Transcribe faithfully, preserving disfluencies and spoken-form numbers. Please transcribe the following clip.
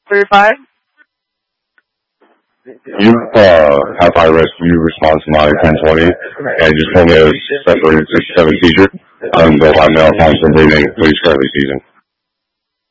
thirty-five. You, uh, have high rescue response to my ten twenty, and just told me I was separated sixty-seven seizure. Um, go by mail, find some bleeding, please currently season.